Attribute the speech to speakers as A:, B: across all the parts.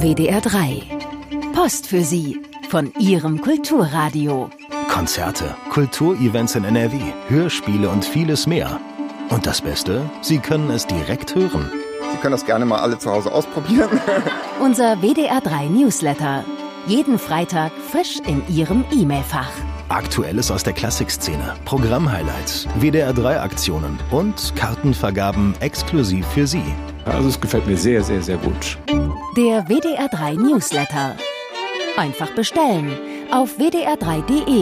A: WDR 3. Post für Sie von Ihrem Kulturradio.
B: Konzerte, Kulturevents in NRW, Hörspiele und vieles mehr. Und das Beste, Sie können es direkt hören.
C: Sie können das gerne mal alle zu Hause ausprobieren.
A: Unser WDR 3 Newsletter. Jeden Freitag frisch in Ihrem E-Mail-Fach.
B: Aktuelles aus der Klassikszene, Programmhighlights, WDR 3 Aktionen und Kartenvergaben exklusiv für Sie.
D: Also es gefällt mir sehr, sehr, sehr gut.
A: Der WDR 3 Newsletter. Einfach bestellen auf wdr3.de.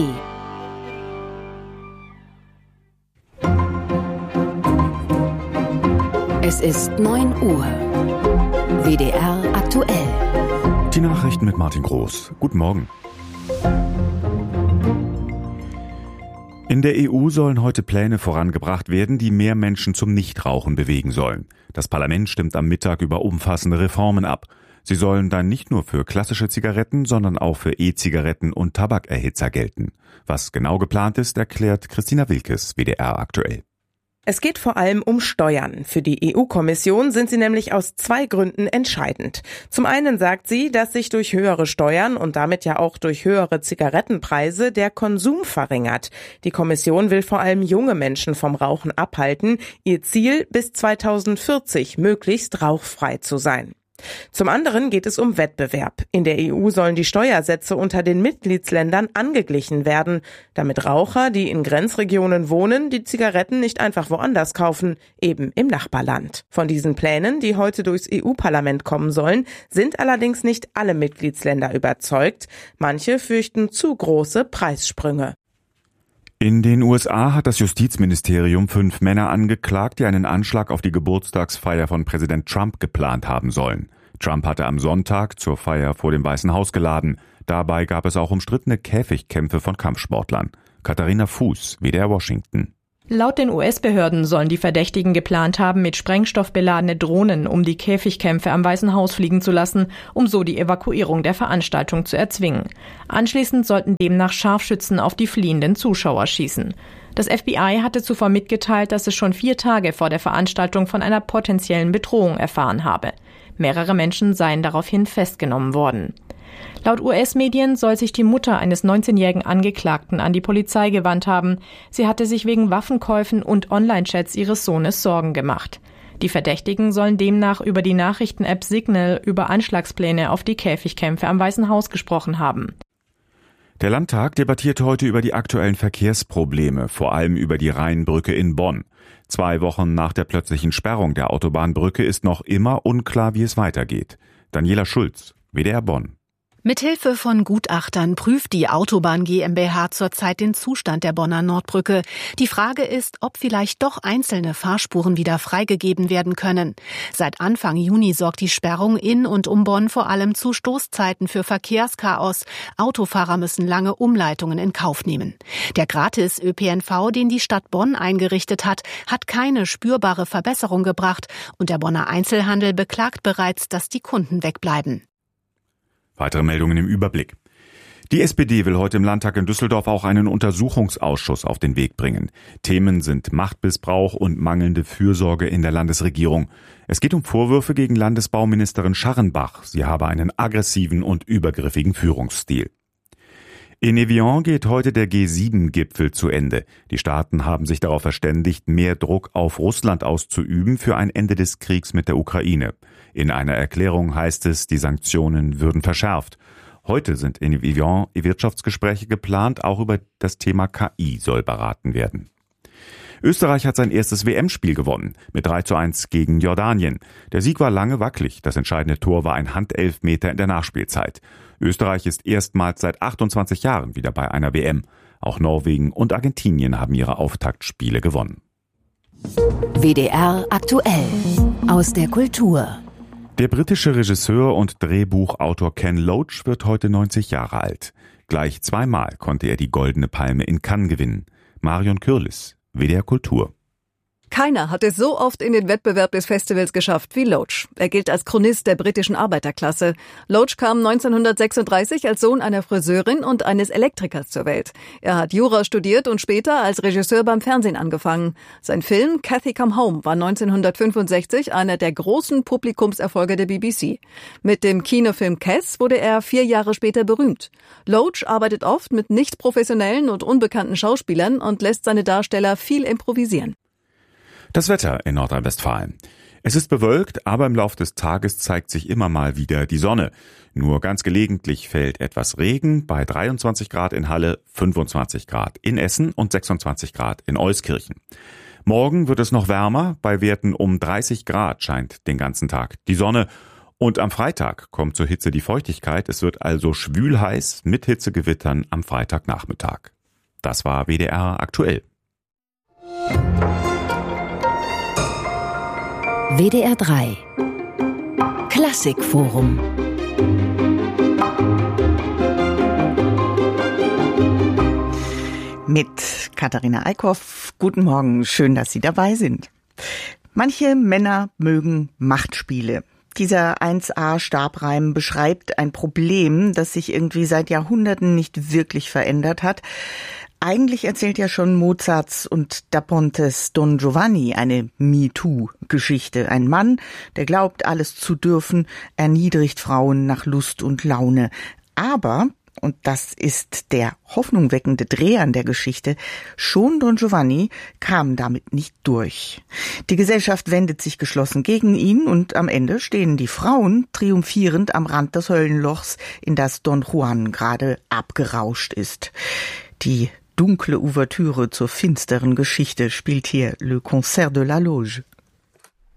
A: Es ist 9 Uhr. WDR aktuell.
E: Die Nachrichten mit Martin Groß. Guten Morgen. In der EU sollen heute Pläne vorangebracht werden, die mehr Menschen zum Nichtrauchen bewegen sollen. Das Parlament stimmt am Mittag über umfassende Reformen ab. Sie sollen dann nicht nur für klassische Zigaretten, sondern auch für E-Zigaretten und Tabakerhitzer gelten. Was genau geplant ist, erklärt Christina Wilkes, WDR aktuell.
F: Es geht vor allem um Steuern. Für die EU-Kommission sind sie nämlich aus 2 Gründen entscheidend. Zum einen sagt sie, dass sich durch höhere Steuern und damit ja auch durch höhere Zigarettenpreise der Konsum verringert. Die Kommission will vor allem junge Menschen vom Rauchen abhalten. Ihr Ziel, bis 2040 möglichst rauchfrei zu sein. Zum anderen geht es um Wettbewerb. In der EU sollen die Steuersätze unter den Mitgliedsländern angeglichen werden, damit Raucher, die in Grenzregionen wohnen, die Zigaretten nicht einfach woanders kaufen, eben im Nachbarland. Von diesen Plänen, die heute durchs EU-Parlament kommen sollen, sind allerdings nicht alle Mitgliedsländer überzeugt. Manche fürchten zu große Preissprünge.
E: In den USA hat das Justizministerium 5 Männer angeklagt, die einen Anschlag auf die Geburtstagsfeier von Präsident Trump geplant haben sollen. Trump hatte am Sonntag zur Feier vor dem Weißen Haus geladen. Dabei gab es auch umstrittene Käfigkämpfe von Kampfsportlern. Katharina Fuß, WDR Washington.
G: Laut den US-Behörden sollen die Verdächtigen geplant haben, mit Sprengstoff beladene Drohnen um die Käfigkämpfe am Weißen Haus fliegen zu lassen, um so die Evakuierung der Veranstaltung zu erzwingen. Anschließend sollten demnach Scharfschützen auf die fliehenden Zuschauer schießen. Das FBI hatte zuvor mitgeteilt, dass es schon 4 Tage vor der Veranstaltung von einer potenziellen Bedrohung erfahren habe. Mehrere Menschen seien daraufhin festgenommen worden. Laut US-Medien soll sich die Mutter eines 19-jährigen Angeklagten an die Polizei gewandt haben. Sie hatte sich wegen Waffenkäufen und Online-Chats ihres Sohnes Sorgen gemacht. Die Verdächtigen sollen demnach über die Nachrichten-App Signal über Anschlagspläne auf die Käfigkämpfe am Weißen Haus gesprochen haben.
E: Der Landtag debattiert heute über die aktuellen Verkehrsprobleme, vor allem über die Rheinbrücke in Bonn. 2 Wochen nach der plötzlichen Sperrung der Autobahnbrücke ist noch immer unklar, wie es weitergeht. Daniela Schulz, WDR Bonn.
H: Mithilfe von Gutachtern prüft die Autobahn GmbH zurzeit den Zustand der Bonner Nordbrücke. Die Frage ist, ob vielleicht doch einzelne Fahrspuren wieder freigegeben werden können. Seit Anfang Juni sorgt die Sperrung in und um Bonn vor allem zu Stoßzeiten für Verkehrschaos. Autofahrer müssen lange Umleitungen in Kauf nehmen. Der Gratis-ÖPNV, den die Stadt Bonn eingerichtet hat, hat keine spürbare Verbesserung gebracht und der Bonner Einzelhandel beklagt bereits, dass die Kunden wegbleiben.
E: Weitere Meldungen im Überblick. Die SPD will heute im Landtag in Düsseldorf auch einen Untersuchungsausschuss auf den Weg bringen. Themen sind Machtmissbrauch und mangelnde Fürsorge in der Landesregierung. Es geht um Vorwürfe gegen Landesbauministerin Scharrenbach. Sie habe einen aggressiven und übergriffigen Führungsstil. In Evian geht heute der G7-Gipfel zu Ende. Die Staaten haben sich darauf verständigt, mehr Druck auf Russland auszuüben für ein Ende des Kriegs mit der Ukraine. In einer Erklärung heißt es, die Sanktionen würden verschärft. Heute sind in Evian Wirtschaftsgespräche geplant, auch über das Thema KI soll beraten werden. Österreich hat sein erstes WM-Spiel gewonnen, mit 3:1 gegen Jordanien. Der Sieg war lange wackelig, das entscheidende Tor war ein Handelfmeter in der Nachspielzeit. Österreich ist erstmals seit 28 Jahren wieder bei einer WM. Auch Norwegen und Argentinien haben ihre Auftaktspiele gewonnen.
A: WDR aktuell aus der Kultur.
E: Der britische Regisseur und Drehbuchautor Ken Loach wird heute 90 Jahre alt. Gleich 2-mal konnte er die Goldene Palme in Cannes gewinnen. Marion Kürlis, WDR Kultur.
I: Keiner hat es so oft in den Wettbewerb des Festivals geschafft wie Loach. Er gilt als Chronist der britischen Arbeiterklasse. Loach kam 1936 als Sohn einer Friseurin und eines Elektrikers zur Welt. Er hat Jura studiert und später als Regisseur beim Fernsehen angefangen. Sein Film Cathy Come Home war 1965 einer der großen Publikumserfolge der BBC. Mit dem Kinofilm Cass wurde er 4 Jahre später berühmt. Loach arbeitet oft mit nicht professionellen und unbekannten Schauspielern und lässt seine Darsteller viel improvisieren.
E: Das Wetter in Nordrhein-Westfalen. Es ist bewölkt, aber im Lauf des Tages zeigt sich immer mal wieder die Sonne. Nur ganz gelegentlich fällt etwas Regen bei 23 Grad in Halle, 25 Grad in Essen und 26 Grad in Euskirchen. Morgen wird es noch wärmer, bei Werten um 30 Grad scheint den ganzen Tag die Sonne. Und am Freitag kommt zur Hitze die Feuchtigkeit. Es wird also schwülheiß mit Hitzegewittern am Freitagnachmittag. Das war WDR aktuell.
A: WDR 3 Klassikforum.
J: Mit Katharina Eickhoff. Guten Morgen, schön, dass Sie dabei sind. Manche Männer mögen Machtspiele. Dieser 1a-Stabreim beschreibt ein Problem, das sich irgendwie seit Jahrhunderten nicht wirklich verändert hat. Eigentlich erzählt ja schon Mozarts und Da Pontes Don Giovanni eine MeToo-Geschichte. Ein Mann, der glaubt, alles zu dürfen, erniedrigt Frauen nach Lust und Laune. Aber, und das ist der hoffnungweckende Dreh an der Geschichte, schon Don Giovanni kam damit nicht durch. Die Gesellschaft wendet sich geschlossen gegen ihn und am Ende stehen die Frauen triumphierend am Rand des Höllenlochs, in das Don Juan gerade abgerauscht ist. Die dunkle Ouvertüre zur finsteren Geschichte spielt hier Le Concert de la Loge.